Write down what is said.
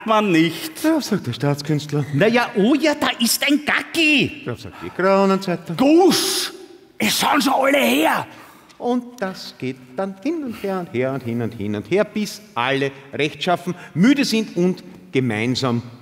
man nicht. Ja, sagt der Staatskünstler. Naja, oh ja, da ist ein Gacki. Ja, sagt die Kronenzeitung. Gusch, es sind schon alle her. Und das geht dann hin und her und her und hin und hin und her, bis alle rechtschaffen, müde sind und gemeinsam